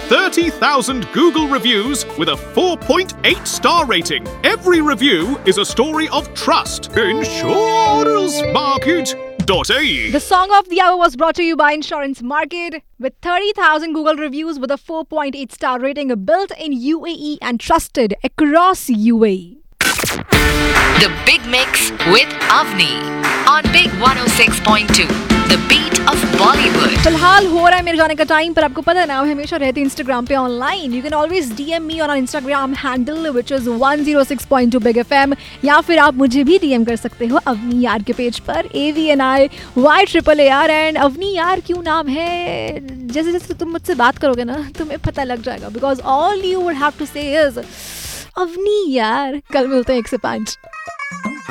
30,000 Google reviews with a 4.8 star rating. Every review is a story of trust. InsuranceMarket.ae. The song of the hour was brought to you by Insurance Market. With 30,000 Google reviews with a 4.8 star rating, built in UAE and trusted across UAE. The Big Mix with Avni on Big 106.2. The beat of Bollywood. फिलहाल हो रहा है मेरे जाने का time, पर आपको पता है ना, हमेशा रहती इंस्टाग्राम पे online. You can always DM me on Instagram handle which is 106.2 big FM, या फिर आप मुझे भी DM कर सकते हो अवनी यार के पेज पर AVNIYAAR. एंड अवनी यार क्यों नाम है, जैसे जैसे तुम मुझसे बात करोगे ना तुम्हें पता लग जाएगा, because all you would have to से इज अवनी यार. कल मिलते हैं 1 से 5.